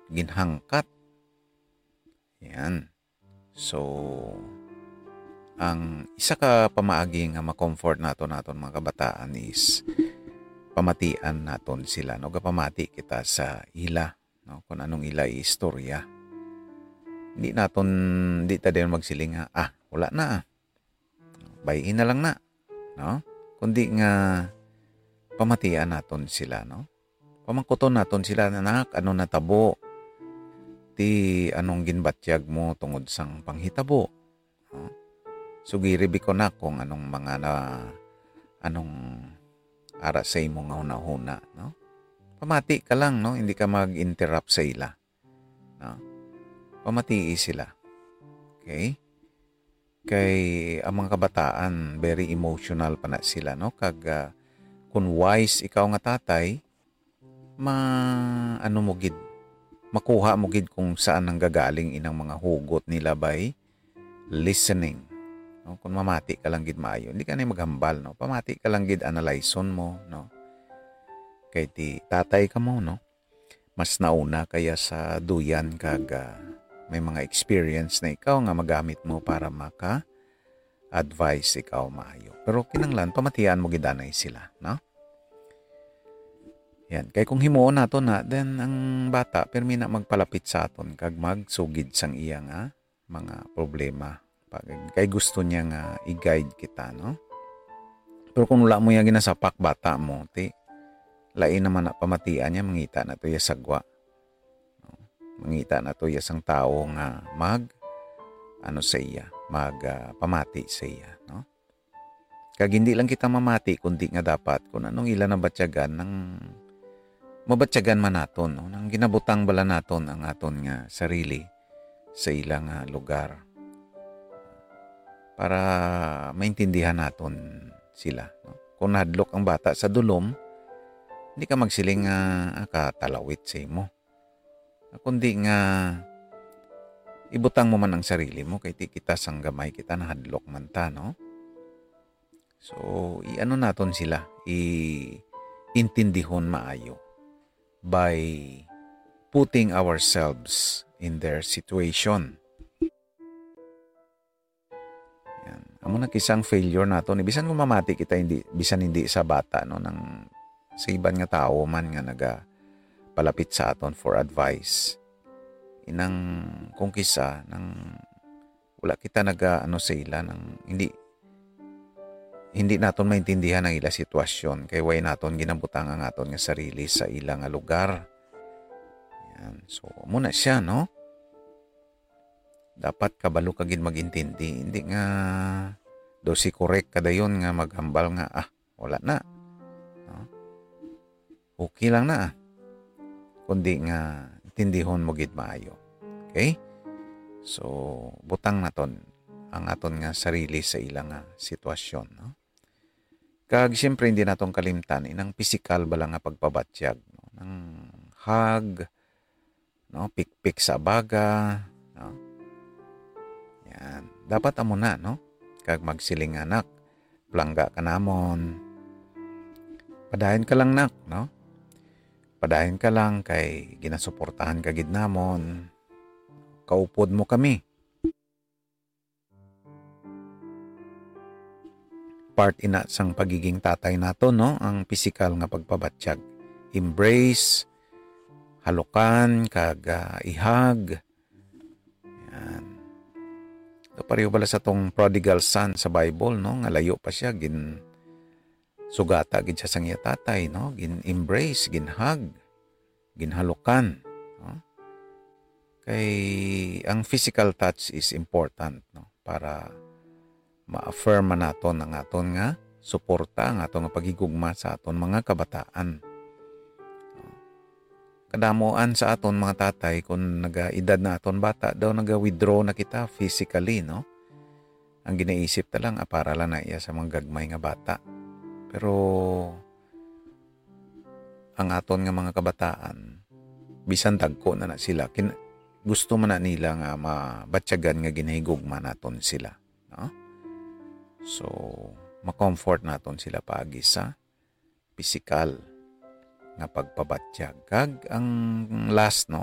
ginhangkat. Yan. So, ang isa ka pamaagi nga ma-comfort naton mga kabataan is pamatian naton sila, no? Gapamati kita sa ila, no? Kung anong ila istorya. Di ta din magsiling nga, wala na. Bayin na lang na, no? Kundi nga pamatian naton sila, no? Pamangkuton naton sila, anak, ano natabo? Ti anong ginbatyag mo tungod sang panghitabo, no? Sugiribi ko na kung anong mga anong ara sa imo nga hunahuna, no? Pamati ka lang, no? Hindi ka mag-interrupt sa ila, no? Pamatii sila. Okay? Kay ang mga kabataan, very emotional pa na sila, no? Kung wise ikaw nga tatay, makuha mo gid kung saan ang gagaling inang mga hugot nila by listening. No? Kung mamati ka lang gid maayo, hindi ka na maghambal, no? Pamati ka lang gid, analyson mo, no? Kay ti tatay ka mo, no? Mas nauna kaya sa duyan may mga experience na ikaw nga magamit mo para maka-advise ikaw maayo. Pero kinanglan, pamatian mo gid anay sila, no? Yan. Kay kung himuon nato na, then ang bata, permi na magpalapit sa aton kag magsugid sang iya nga mga problema. Kay gusto niya nga i-guide kita, no? Pero kung wala mo yung ginasapak bata mo, lain naman na pamatian niya, mangita na to ya sagwa. No? Mangita na to ya sang tao nga pamati sa iya, no? Kag hindi lang kita mamati, kundi nga dapat kung anong ilan na batyagan ng mabatyagan man naton, no? Nang ginabutang bala naton ang aton nga sarili sa ilang lugar para maintindihan naton sila, no? Kung nahadlok ang bata sa dulom, hindi ka magsiling katalawit sa imo, kundi nga ibutang mo man ang sarili mo kay ti kita sang gamay kita nahadlok man ta, no? So iano naton sila, intindihon maayo by putting ourselves in their situation. Yan. Amo na kisang failure naton, bisan kung mamati kita bisan hindi sa bata, no, nang sa iban nga tao man nga palapit sa aton for advice. Inang kung kisa nang wala kita sa ila nang hindi naton maintindihan ang ila sitwasyon kay way naton ginabutang ang aton nga sarili sa ila nga lugar. Yan. So muna siya, no? Dapat kabalo ka gid magintindi, hindi nga dosi correct kadayon nga maghambal nga wala na, no? Okay lang na, kundi nga intindihon mo gid maayo. Okay? So butang naton ang aton nga sarili sa ilang sitwasyon, no? Kag siyempre hindi naton kalimtan inang physical bala nga pagpabatyag, no? Nang hug, no? Pikpik sa baga, no? Yan. Dapat amo na, no? Kag magsiling anak, plangga ka namon. Padayon ka lang nak, no? Padayon ka lang kay ginasuportahan ka gid namon. Kaupod mo kami. Part ina sang pagiging tatay nato, no? Ang physical nga pagpabatyag. Embrace, halukan, kag ihag. Yan. So, pareho bala sa tong prodigal son sa Bible, no? Nga layo pa siya, sugata gid siya sang iya tatay, no? Gin-embrace, ginhag, ginhalukan, no? Kay ang physical touch is important, no? Para ma-affirm naton ang aton nga suporta, ang aton nga pagigugma sa aton mga kabataan. Kadamuan sa aton mga tatay kung naga-edad na aton bata daw naga-withdraw na kita physically, no? Ang ginaisip ta lang para lang na iya sa mga gagmay nga bata. Pero ang aton nga mga kabataan bisan dagko na sila, gusto man na nila nga mabatyagan nga ginahigugma naton sila, no? So ma-comfort naton sila paagi sa physical nga pagpabatyag. Kag ang last, no,